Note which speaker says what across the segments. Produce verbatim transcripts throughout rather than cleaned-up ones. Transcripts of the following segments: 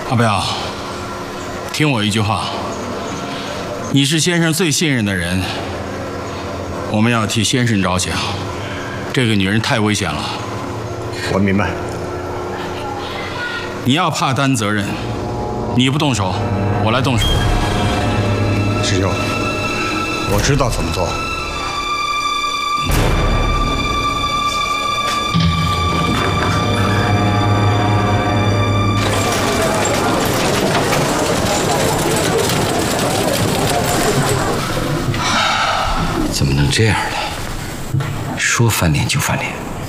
Speaker 1: 阿彪，听我一句话，你是先生最信任的人，我们要替先生着想。这个女人太危险了。
Speaker 2: 我明白。
Speaker 1: 你要怕担责任，你不动手，我来动手。
Speaker 2: 师兄，我知道怎么做。
Speaker 3: 怎么能这样呢？说翻脸就翻脸。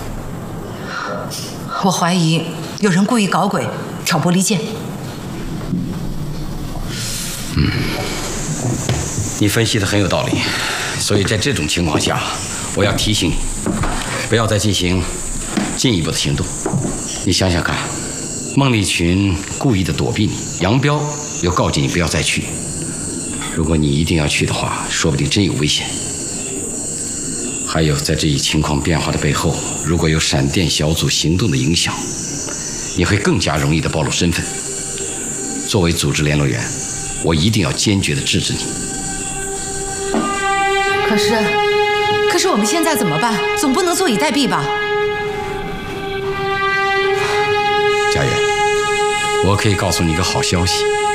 Speaker 4: 我怀疑有人故意搞鬼，挑拨离间。
Speaker 3: 嗯，你分析的很有道理，所以在这种情况下，我要提醒你，不要再进行进一步的行动。你想想看，孟丽群故意的躲避你，杨彪又告诫你不要再去。如果你一定要去的话，说不定真有危险。 还有，在这一情况变化的背后，如果有闪电小组行动的影响，你会更加容易的暴露身份。作为组织联络员，我一定要坚决的制止你。
Speaker 4: 可是，可是我们现在怎么办？总不能坐以待毙吧？
Speaker 3: 佳媛，我可以告诉你一个好消息。